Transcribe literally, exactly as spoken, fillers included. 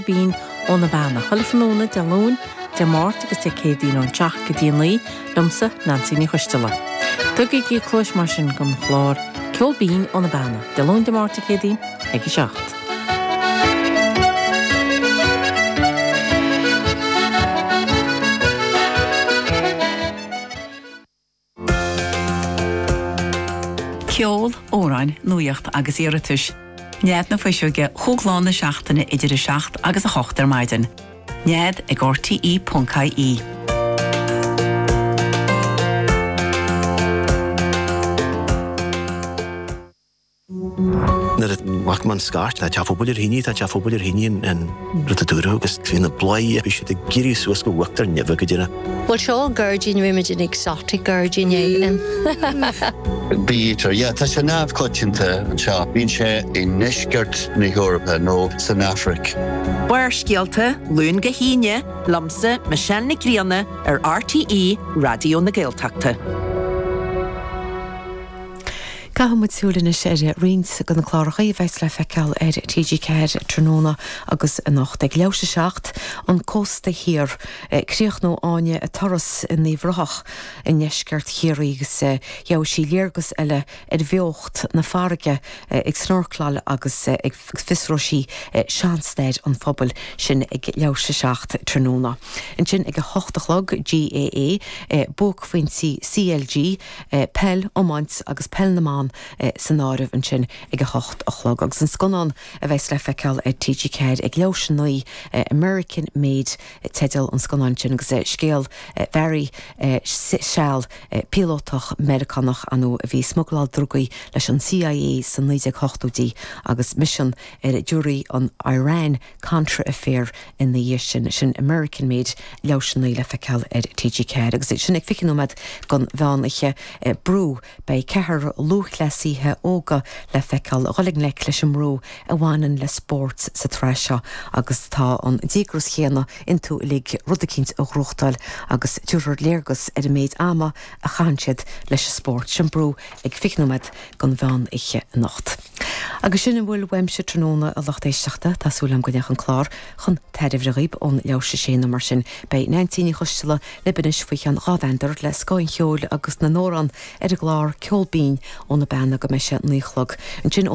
Bín ó na bana chulafanúna de lún de máirt agus te cédaín ón teach go dtíon lí lumsa Nancy ní chuistela. Tugaigh í clúis mar sin gon chlár ceol bín ó na bana de lún de máirt cédaín ag i seacht. Ceol, óráin, nuacht agus iiritus. Néad na faisiúge chúgláán na seachtainna idir a seacht agus a chochtar maidin. Néad ag R T E dot I E. Naar het maakt man skaart, dat je afvoer hini, dat je afvoer hini en rotaduro, dus vind het blij, heb je de giri zoals ge wakker never gedaan. Wel, zo Gurgin, we met een exotic Gurgin, ja. Beter, ja, dat is een afkotjente, en zo. Bin je in Neskert, in Europa, no, in Afrika. Waarskielte, Lún Gehine, Lamse, Michelle Nikriane, er R T E, Radio na Gaeltachta. Cahamid súlina sé rins gan na chláracha bheits le feiceáil ar T G Céir tróna agus a nacht ag leabhsa seacht an cósta hir críoch nó áine a toras in níomhrothach in neisceart chéirí agus jou sí léargus eile ar bheocht na farige ag snorcláil agus ag fisróisí seanstéid an phobal sin ag leabhsa seacht tróna. In sin ag a hochtachlog G A A, bóg faoin C L G, pell ómaint agus pell na man san áirih an sin ag a hocht achlog agus an sconán a bheits le feiceáil ar T G Céir ag leabhsa nuí American Made tedal an sconán sin agus scéal very seall pilótach Americanach anú a bhí smugláil drugaí leis an C I A san níos ag hochtúdí agus mission ar dúirí an Iran Contra affair in na dhé sin sin American Made leabhsa nuí le feiceáil ar T G Céir agus sin ag ficinúmad gon bheánaiche brú bei cethir lúchlesaíthe óga le feiceáil rolig le leis an mró a bhhainann le sport sa treise agus tá an dígras chéana intú lig rudacíns ó ruchtáil agus dúrar léargus ar a méid ama a chaansead leis a sport sin brú ag fiicnúmad gon bhean ihe nacht. Agus sin bhfuil weimse tróna a lochtéisteachta tásúlam go an chlár chun teidirh riib ón leabhsa séna mar sin bei ninetínní chuistela le binis faoi an rábhaindir le scáin cheol agus na nóran ar a glár ceolbín ó na bena go meise níochlog. An sin